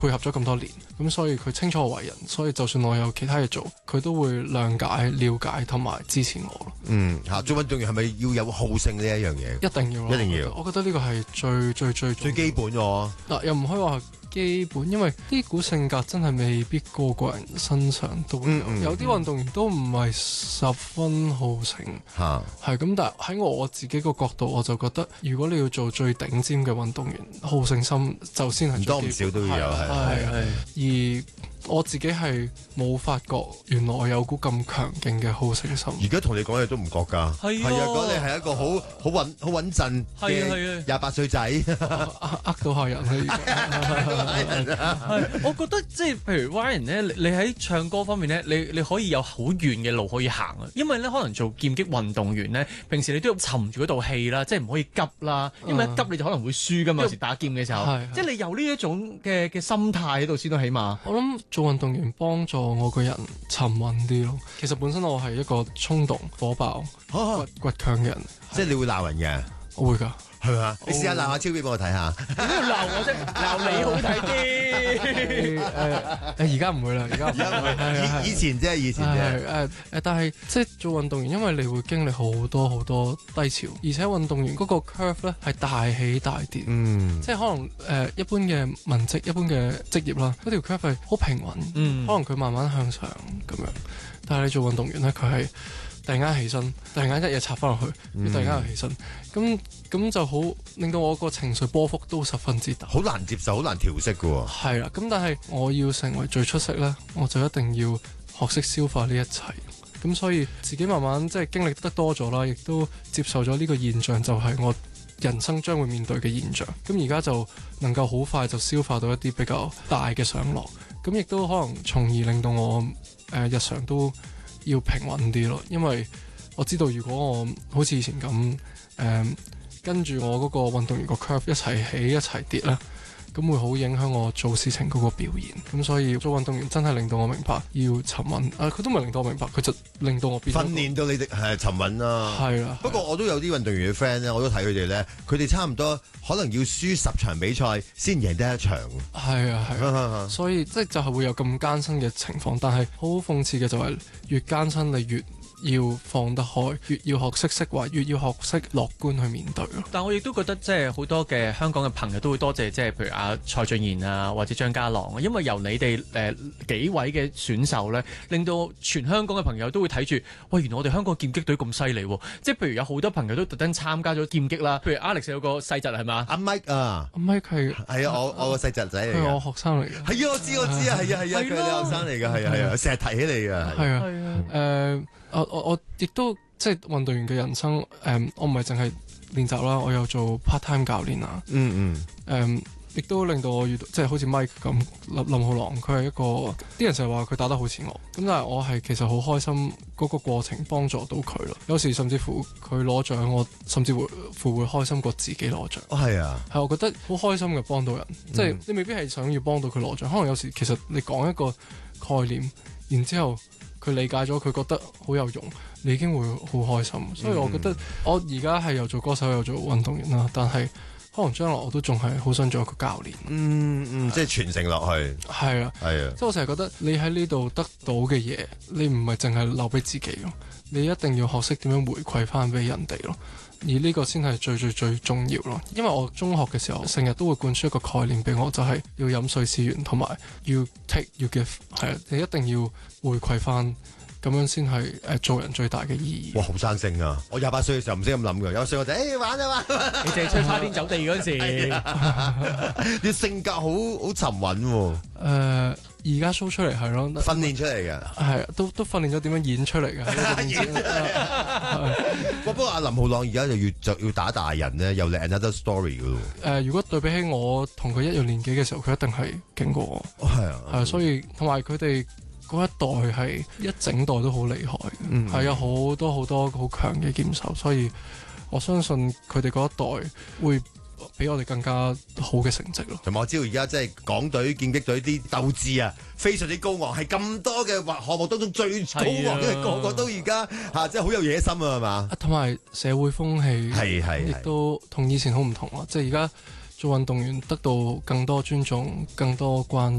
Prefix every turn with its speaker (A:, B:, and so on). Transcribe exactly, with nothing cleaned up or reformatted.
A: 配合咗咁多年，咁所以佢清楚我為人，所以就算我有其他嘢做，佢都會諒解、了解同埋支持我咯。
B: 嗯，嚇做運動員係咪要有好勝呢一樣嘢？
A: 一定要，
B: 一定要。
A: 我覺得呢個係最最最
B: 最基本喎。
A: 嗱，又唔可以話基本，因為呢股性格真係未必個個人身上都會有。嗯嗯、有啲運動員都唔係十分好勝，
B: 嚇
A: 係咁。但係喺我自己個角度，我就覺得如果你要做最頂尖嘅運動員，好勝心就先係
B: 唔多唔少都要有，係係
A: 係。而我自己係冇發覺，原來我有股咁強勁嘅好勝心。
B: 而家同你講嘢都唔覺㗎，係啊，講你係一個好好穩好穩陣嘅廿八歲仔，
A: 呃呃到下人啦。
C: 係，我覺得即係譬如 Ryan 咧，你喺唱歌方面咧，你你可以有好遠嘅路可以行啊。因為咧，可能做劍擊運動員咧，平時你都要沉住嗰道氣啦，即係唔可以急啦，因為一急你就可能會輸㗎嘛。有時打劍嘅時候，即係你有呢一種嘅嘅心態喺度先都起碼。
A: 我諗。做運動員幫助我個人沉穩啲咯。其實本身我係一個衝動、火爆、倔倔強嘅人，
B: 即係你會鬧人嘅，
A: 我會㗎。
B: 係嘛？你試下鬧下超俾我睇下。
C: 點解要鬧我啫？鬧你好睇啲。
A: 誒誒，而家唔會啦，而家而家唔
B: 會。以以前啫，以前啫。
A: 誒誒，但係即係做運動員，因為你會經歷好多好多低潮，而且運動員嗰個 curve 咧係大起大跌。嗯。即係可能誒、呃、一般嘅文職、一般嘅職業啦，嗰條 curve 係好平穩。嗯。可能佢慢慢向上咁樣，但係你做運動員咧，佢係突然間起身，突然間一嘢插翻落去，嗯、突然間又起身，咁咁就好令到我個情緒波幅都十分之大，
B: 好難接受，好難調適㗎喎。
A: 係啦，咁但係我要成為最出色咧，我就一定要學識消化呢一切。咁所以自己慢慢即係經歷得多咗啦，亦都接受咗呢個現象，就係我人生將會面對嘅現象。咁而家就能夠好快就消化到一啲比較大嘅上落，咁亦都可能從而令到我誒、呃、日常都要平穩啲咯，因為我知道如果我好似以前咁誒、呃、跟住我嗰個運動員個 curve 一齊起一齊跌啦，咁會好影響我做事情嗰個表現。咁所以做運動員真係令到我明白要沉穩。啊，佢都唔係令到我明白，佢就令到我變訓
B: 練到你哋係沉穩啦。係
A: 啦。
B: 不過我都有啲運動員嘅 friend 咧，我都睇佢哋咧，佢哋差唔多可能要輸十場比賽先贏得一場。
A: 係啊係啊。所以即係就係會有咁艱辛嘅情況，但係好諷刺嘅就係越艱辛你越要放得開，越要學識釋懷，越要學識樂觀去面對咯。
C: 但我亦都覺得即係好多嘅香港嘅朋友都會多謝即係譬如阿蔡俊賢啊或者張家朗啊，因為由你哋誒、呃、幾位嘅選手咧，令到全香港嘅朋友都會睇住，喂，原來我哋香港劍擊隊咁犀利喎！即係譬如有好多朋友都特登參加咗劍擊啦，譬如 Alex 有個細侄係嘛？
B: 阿 Mike 啊，
A: 阿 Mike 係
B: 係啊，我我個細侄仔嚟嘅，
A: 係我學生嚟嘅。
B: 係啊，我知我知啊，係啊係啊，佢係學生嚟嘅，係啊係啊，成日提起你嘅。
A: 係啊係啊，誒。我我我亦都即係運動員嘅人生，誒、嗯，我唔係淨係練習啦，我有做 part time 教練啊，嗯嗯，誒、嗯，亦都令到我遇到即係好似 Mike 咁林林浩朗，佢係一個啲人成日話佢打得好似我，咁但係我係其實好開心嗰個過程幫助到佢咯，有時甚至乎佢攞獎，我甚至乎會會開心過自己攞獎。
B: 哦，係啊，
A: 係我覺得好開心嘅幫到人，嗯、即係你未必係想要幫到佢攞獎，可能有時其實你講一個概念，然之後佢理解咗，佢覺得好有用，你已經會好開心。所以我覺得我而家係又做歌手又做運動員啦，但係可能將來我都仲係好想做一個教練。
B: 嗯嗯，即係傳承落去。係
A: 啊，係啊。即係我成日覺得你喺呢度得到嘅嘢，你唔係淨係留俾自己咯，你一定要學識點樣回饋翻俾人哋咯。而呢個先係最最最重要咯，因為我中學嘅時候成日都會灌輸一個概念俾我，就係、是、要飲水思源，同埋要 take 要 give， 係啊，你一定要回饋翻，咁樣先係誒做人最大嘅意義。
B: 哇，好生性啊！我廿八歲嘅時候唔識咁諗㗎，有歲我就誒、欸、玩啊玩，
C: 你淨係出花天酒地嗰陣時，
B: 你性格好好沉穩喎、啊。
A: 誒、呃。而家 show 出嚟係咯，
B: 訓練出嚟嘅，
A: 係都都訓練咗點樣演出嚟嘅。
B: 不過阿林浩朗而家就要就要打大人咧，又嚟 another story 噶咯。
A: 誒、呃，如果對比起我同佢一樣年紀嘅時候，佢一定係勁過我。係、哦、啊，係啊，所以同埋佢哋嗰一代係一整代都好厲害嘅，係、嗯、有好多好多好強嘅劍手，所以我相信佢哋嗰一代會比我哋更加好嘅成績咯。
B: 同埋我知道而家即係港隊劍擊隊啲鬥志啊，非常之高昂，係咁多嘅項目當中最高昂，因為個個都而家嚇即係好有野心啊，係嘛？
A: 同埋社會風氣
B: 係係
A: 亦都同以前好唔同咯。即係而家做運動員得到更多尊重、更多關